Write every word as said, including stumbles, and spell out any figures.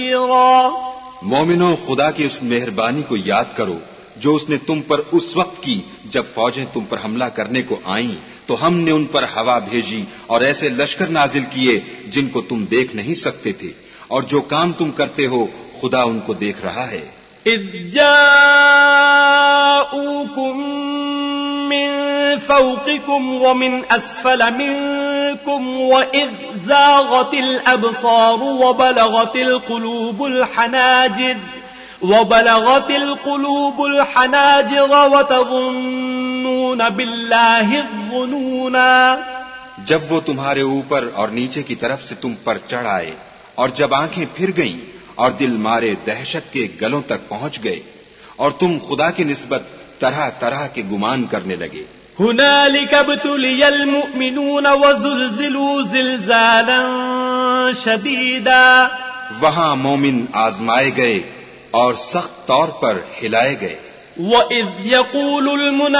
مومنوں، خدا کی اس مہربانی کو یاد کرو جو اس نے تم پر اس وقت کی جب فوجیں تم پر حملہ کرنے کو آئیں تو ہم نے ان پر ہوا بھیجی اور ایسے لشکر نازل کیے جن کو تم دیکھ نہیں سکتے تھے، اور جو کام تم کرتے ہو خدا ان کو دیکھ رہا ہے۔ اذ جاءوكم من فوقكم ومن اسفل منكم واذ زاغت الابصار وبلغت القلوب الحناجر وبلغت القلوب الحناجر وتظنون بالله الظنونا۔ جب وہ تمہارے اوپر اور نیچے کی طرف سے تم پر چڑھ آئے اور جب آنکھیں پھر گئیں اور دل مارے دہشت کے گلوں تک پہنچ گئے اور تم خدا کی نسبت طرح طرح کے گمان کرنے لگے۔ هنالك ابتلي المؤمنون وزلزلوا زلزالا شديدا۔ وہاں مومن آزمائے گئے اور سخت طور پر ہلائے گئے۔ وَإِذْ يَقُولُ الْمُنَافِقُونَ